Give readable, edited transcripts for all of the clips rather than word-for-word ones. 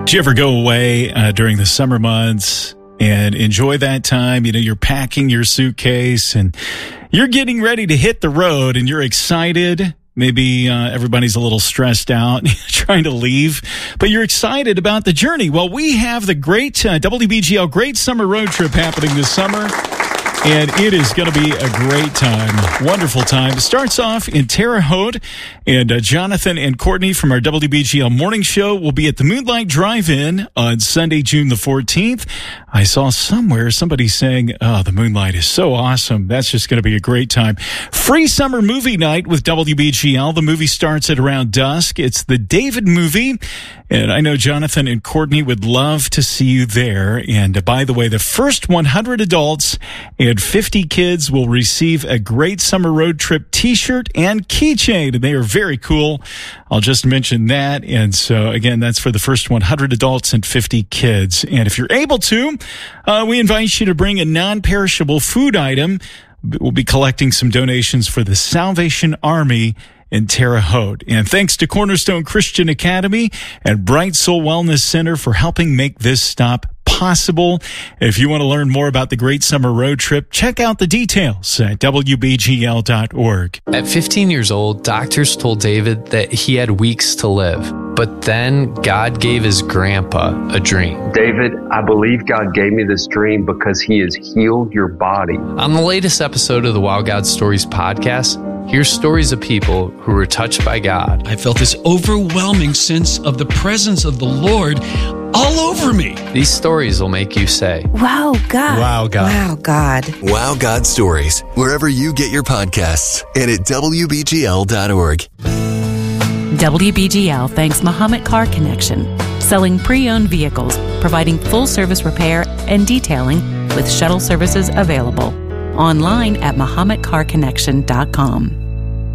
Do you ever go away during the summer months and enjoy that time? You know, you're packing your suitcase and you're getting ready to hit the road and you're excited. Maybe everybody's a little stressed out trying to leave, but you're excited about the journey. Well, we have the great WBGL Great Summer Road Trip happening this summer. And it is going to be a great time, wonderful time. It starts off in Terre Haute, and Jonathan and Courtney from our WBGL Morning Show will be at the Moonlight Drive-In on Sunday, June the 14th. I saw somewhere somebody saying, oh, the Moonlight is so awesome. That's just going to be a great time. Free summer movie night with WBGL. The movie starts at around dusk. It's the David movie, and I know Jonathan and Courtney would love to see you there. And by the way, the first 100 adults and 50 kids will receive a Great Summer Road Trip t-shirt and keychain, and they are very cool. I'll just mention that. And so, again, that's for the first 100 adults and 50 kids. And if you're able to, we invite you to bring a non-perishable food item. We'll be collecting some donations for the Salvation Army in Terre Haute. And thanks to Cornerstone Christian Academy and Bright Soul Wellness Center for helping make this stop possible. If you want to learn more about the Great Summer Road Trip, check out the details at WBGL.org. At 15 years old, doctors told David that he had weeks to live. But then God gave his grandpa a dream. David, I believe God gave me this dream because he has healed your body. On the latest episode of the Wow God Stories podcast, here's stories of people who were touched by God. I felt this overwhelming sense of the presence of the Lord all over me. These stories will make you say, Wow, God. Wow, God. Wow, God. Wow, God Stories, wherever you get your podcasts and at WBGL.org. WBGL thanks Muhammad Car Connection, selling pre-owned vehicles, providing full-service repair and detailing with shuttle services available. Online at MuhammadCarConnection.com.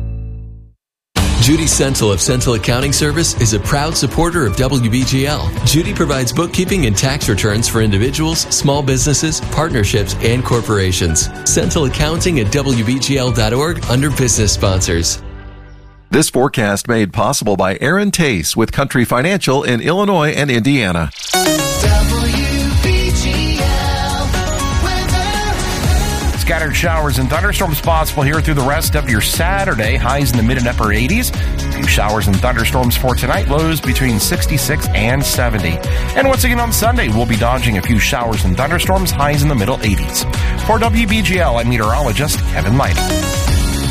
Judy Sentil of Sentil Accounting Service is a proud supporter of WBGL. Judy provides bookkeeping and tax returns for individuals, small businesses, partnerships, and corporations. Sentil Accounting at WBGL.org under business sponsors. This forecast made possible by Aaron Tace with Country Financial in Illinois and Indiana. Scattered showers and thunderstorms possible here through the rest of your Saturday. Highs in the mid and upper 80s. A few showers and thunderstorms for tonight. Lows between 66 and 70. And once again on Sunday, we'll be dodging a few showers and thunderstorms. Highs in the middle 80s. For WBGL, I'm meteorologist Kevin Lighty.